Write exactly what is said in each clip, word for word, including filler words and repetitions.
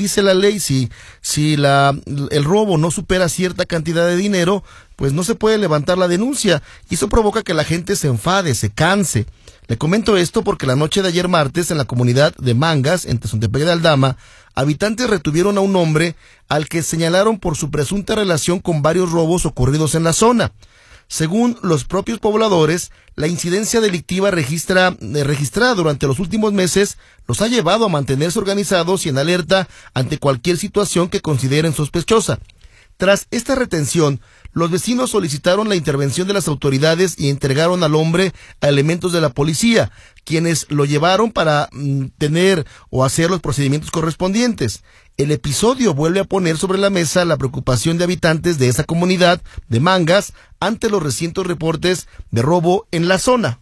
dice la ley, si, si la, el robo no supera cierta cantidad de dinero, pues no se puede levantar la denuncia, y eso provoca que la gente se enfade, se canse. Le comento esto porque la noche de ayer martes, en la comunidad de Mangas, en Tezontepec de Aldama, habitantes retuvieron a un hombre al que señalaron por su presunta relación con varios robos ocurridos en la zona. Según los propios pobladores, la incidencia delictiva registra, eh, registrada durante los últimos meses los ha llevado a mantenerse organizados y en alerta ante cualquier situación que consideren sospechosa. Tras esta retención, los vecinos solicitaron la intervención de las autoridades y entregaron al hombre a elementos de la policía, quienes lo llevaron para mm, tener o hacer los procedimientos correspondientes. El episodio vuelve a poner sobre la mesa la preocupación de habitantes de esa comunidad de Mangas ante los recientes reportes de robo en la zona.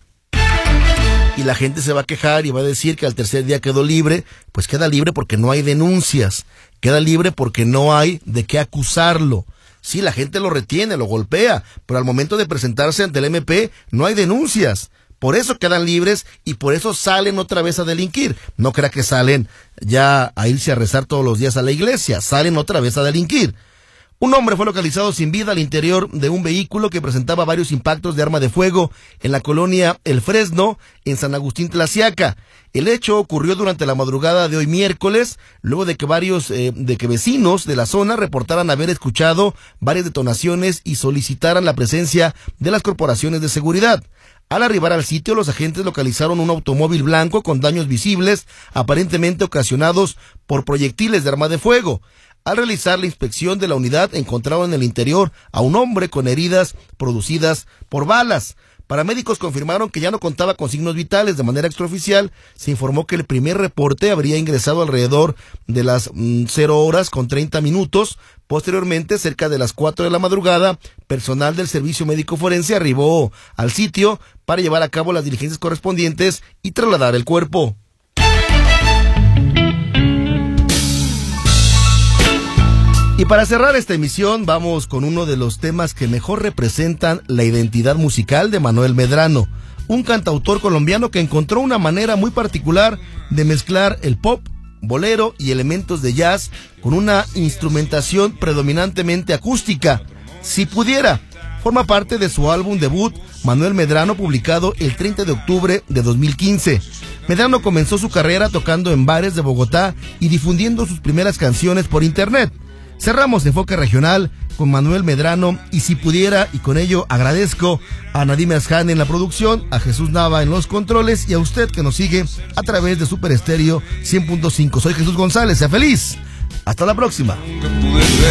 Y la gente se va a quejar y va a decir que al tercer día quedó libre. Pues queda libre porque no hay denuncias, queda libre porque no hay de qué acusarlo. Sí, la gente lo retiene, lo golpea, pero al momento de presentarse ante el M P no hay denuncias. Por eso quedan libres y por eso salen otra vez a delinquir. No crea que salen ya a irse a rezar todos los días a la iglesia, salen otra vez a delinquir. Un hombre fue localizado sin vida al interior de un vehículo que presentaba varios impactos de arma de fuego en la colonia El Fresno, en San Agustín Tlaxiaca. El hecho ocurrió durante la madrugada de hoy miércoles, luego de que varios eh, de que vecinos de la zona reportaran haber escuchado varias detonaciones y solicitaran la presencia de las corporaciones de seguridad. Al arribar al sitio, los agentes localizaron un automóvil blanco con daños visibles, aparentemente ocasionados por proyectiles de arma de fuego. Al realizar la inspección de la unidad, encontraron en el interior a un hombre con heridas producidas por balas. Paramédicos confirmaron que ya no contaba con signos vitales. De manera extraoficial, se informó que el primer reporte habría ingresado alrededor de las mm, cero horas con treinta minutos. Posteriormente, cerca de las cuatro de la madrugada, personal del Servicio Médico Forense arribó al sitio para llevar a cabo las diligencias correspondientes y trasladar el cuerpo. Y para cerrar esta emisión, vamos con uno de los temas que mejor representan la identidad musical de Manuel Medrano, un cantautor colombiano que encontró una manera muy particular de mezclar el pop, bolero y elementos de jazz con una instrumentación predominantemente acústica. Si pudiera, forma parte de su álbum debut, Manuel Medrano, publicado el treinta de octubre de dos mil quince. Medrano comenzó su carrera tocando en bares de Bogotá y difundiendo sus primeras canciones por internet. Cerramos Enfoque Regional con Manuel Medrano y Si Pudiera, y con ello agradezco a Nadime Asjan en la producción, a Jesús Nava en los controles y a usted que nos sigue a través de Super Estéreo cien punto cinco. Soy Jesús González, sea feliz. Hasta la próxima.